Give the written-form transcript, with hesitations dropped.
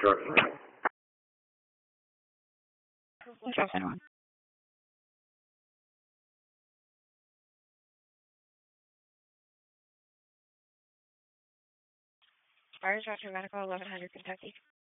construction. Construction one. Fire Director Medical 1100 Kentucky.